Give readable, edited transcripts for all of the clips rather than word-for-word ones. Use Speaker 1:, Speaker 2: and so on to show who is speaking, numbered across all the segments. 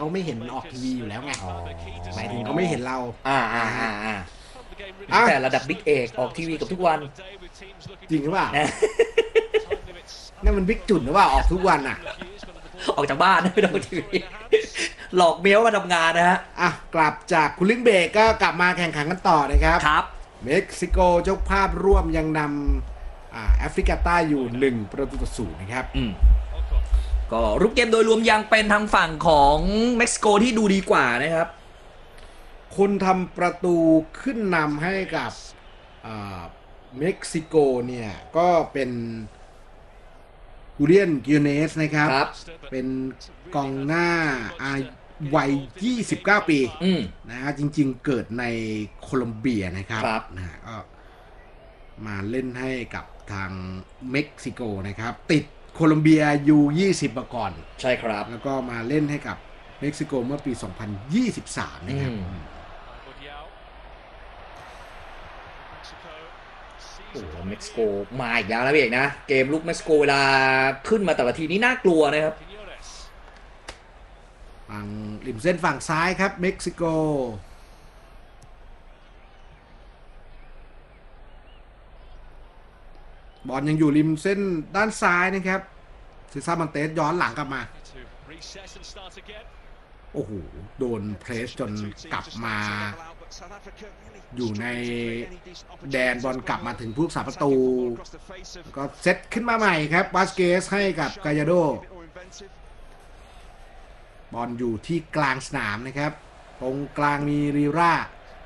Speaker 1: เขาไม่เห็นออกทีวีอยู่แล้วไงหมายถึงเขาไม่เห็นเรา
Speaker 2: แต่ระดับบิ๊กเอกออกทีวีกับทุกวัน
Speaker 1: จริงหรือเปล่านั่นมันบิ๊กจุดหรือว่าออกทุกวันอ่ะ
Speaker 2: ออกจากบ้านไม่ต้องทีวีหลอกเมียมาทำงานนะฮะ
Speaker 1: กลับจากคูลิ่งเบรกก็กลับมาแข่งขันกันต่อนะครับเม็กซิโกเจ้าภาพร่วมยังนำแอฟริกาใต้อยู่1-0นะครับ
Speaker 2: ก็รูปเกมโดยรวมยังเป็นทางฝั่งของเม็กซิโกที่ดูดีกว่านะครับ
Speaker 1: คนทำประตูขึ้นนำให้กับเม็กซิโกเนี่ยก็เป็นฮูเลียนกิโอเนสนะครับเป็นกองหน้าวัย29 ปีนะฮะจริงๆเกิดในโคลอมเบียนะครับนะก็มาเล่นให้กับทางเม็กซิโกนะครับติดโคลอมเบียU20มาก่อน
Speaker 2: ใช่ครับ
Speaker 1: แล้วก็มาเล่นให้กับเม็กซิโกเมื่อปี2023นะครับ
Speaker 2: โอ้เม็กซิโกมาอีกแล้วนะพี่เอกนะเกมลุกเม็กซิโกเวลาขึ้นมาแต่ละทีนี้น่ากลัวนะครับ
Speaker 1: ฝั่งริมเส้นฝั่งซ้ายครับเม็กซิโกบอลยังอยู่ริมเส้นด้านซ้ายนะครับซิซ่ามันเตสย้อนหลังกลับมาโอ้โหโดนเพรสจนกลับมาอยู่ในแดนบอลกลับมาถึงผู้รักษาประตูก็เซตขึ้นมาใหม่ครับบาสเกสให้กับกายาโดบอลอยู่ที่กลางสนามนะครับตรงกลางมีริรา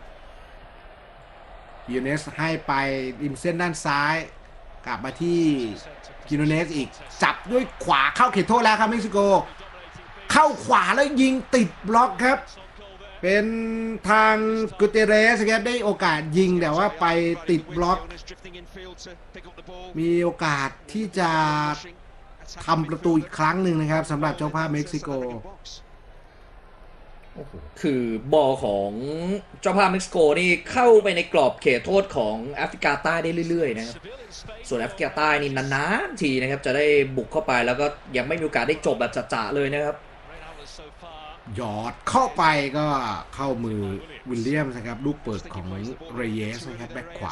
Speaker 1: ยูเนสให้ไปริมเส้นด้านซ้ายกลับมาที่กิโนเนสอีกจับด้วยขวาเข้าเขตโทษแล้วครับเม็กซิโกเข้าขวาแล้วยิงติดบล็อกครับเป็นทางกุเตเรสครับได้โอกาสยิงแต่ว่าไปติดบล็อกมีโอกาสที่จะทำประตูอีกครั้งหนึ่งนะครับสำหรับเจ้าภาพเม็กซิโก
Speaker 2: คือบอลของเจ้าภาพเม็กซิโกนี่เข้าไปในกรอบเขตโทษของแอฟริกาใต้ได้เรื่อยๆนะครับส่วนแอฟริกาใต้นี่นานๆทีนะครับจะได้บุกเข้าไปแล้วก็ยังไม่มีโอกาสได้จบแบบจ๋าๆเลยนะครับ
Speaker 1: หยอดเข้าไปก็เข้ามือวิลเลียมนะครับลูกเปิดของเรเยสนะครับแบ็คขวา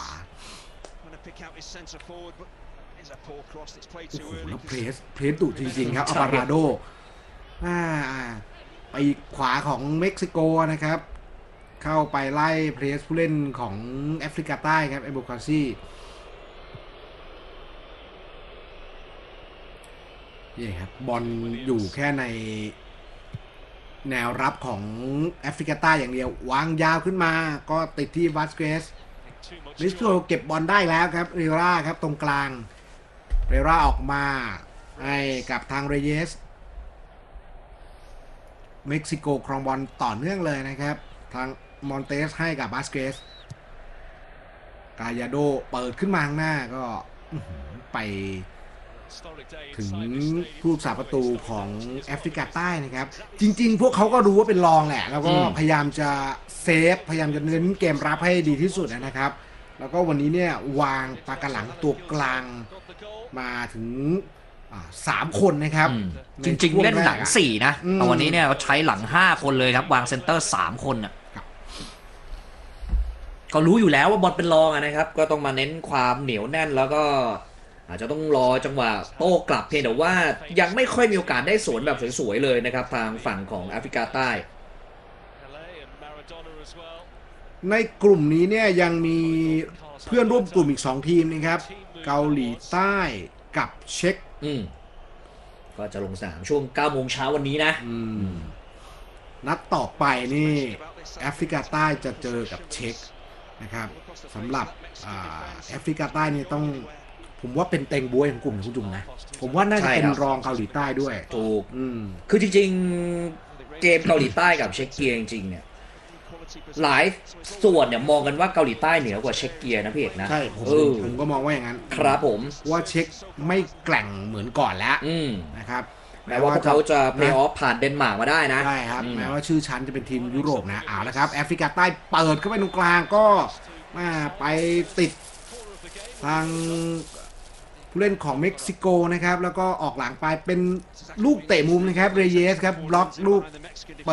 Speaker 1: โอ้โหแล้วเพรสดุจริงๆครับอัปาราโดไปขวาของเม็กซิโกนะครับเข้าไปไล่เพรสผู้เล่นของแอฟริกาใต้ครับเอโบคาซี่นี่ครับบอลอยู่แค่ในแนวรับของแอฟริกาใต้อย่างเดียววางยาวขึ้นมาก็ติดที่วาสเกสลิสโกเก็บบอลได้แล้วครับเรราครับตรงกลางเรราออกมาให้กับทางเรเยสเม็กซิโกครองบอลต่อเนื่องเลยนะครับทางมอนเตสให้กับบาสเกสกายาโดเปิดขึ้นมาข้างหน้าก็ไปถึงผู้รักษาประตูของแอฟริกาใต้นะครับจริงๆพวกเขาก็รู้ว่าเป็นรองแหละแล้วก็พยายามจะเซฟพยายามจะเน้นเกมรับให้ดีที่สุดนะครับแล้วก็วันนี้เนี่ยวางปากกาหลังตัวกลางมาถึง3 คนนะครับ
Speaker 2: จริงๆเล่นหลัง4นะแต่วันนี้เนี่ยเขาใช้หลัง5 คนเลยครับวางเซนเตอร์3 คนน่ะก็รู้อยู่แล้วว่าบอลเป็นรองนะครับก็ต้องมาเน้นความเหนียวแน่นแล้วก็อาจจะต้องรอจังหวะโต้กลับเพียงแต่ว่ายังไม่ค่อยมีโอกาสได้สวนแบบสวยๆเลยนะครับทางฝั่งของแอฟริกาใต้
Speaker 1: ในกลุ่มนี้เนี่ยยังมีเพื่อนร่วมกลุ่มอีก2 ทีมนะครับเกาหลีใต้กับเช็ก
Speaker 2: ก็จะลงสนามช่วง 9 โมงเช้าวันนี้นะ
Speaker 1: นัดต่อไปนี่แอฟริกาใต้จะเจอกับเช็กนะครับสำหรับแอฟริกาใต้นี่ต้องผมว่าเป็นเต็งบวยของกลุ่มคุณจุ่มนะผมว่าน่าจะเป็นรองเกาหลีใต้ด้วย
Speaker 2: ถูกคือจริงๆเกมเกาหลีใต้กับเช็กเกียจริงๆเนี่ยหลายส่วนเนี่ยมองกันว่าเกาหลีใต้เหนือกว่าเช็กเกียนะพี่เอกนะ
Speaker 1: ใช่ผมก็มองว่าอย่างนั้น
Speaker 2: ครับผม
Speaker 1: ว่าเช็กไม่แกร่งเหมือนก่อนแล้วนะครับ
Speaker 2: แม้ว่าเขาจะเพลย์ออฟผ่านเดนมาร์กมาได้นะ
Speaker 1: ใช่ครับแม้ว่าชื่อชั้นจะเป็นทีมยุโรปนะแล้วครับแอฟริกาใต้เปิดเข้าไปตรงกลางก็มาไปติดทางผู้เล่นของเม็กซิโกนะครับแล้วก็ออกหลังไปเป็นลูกเตะมุมนะครับเรเยสครับบล็อกลูก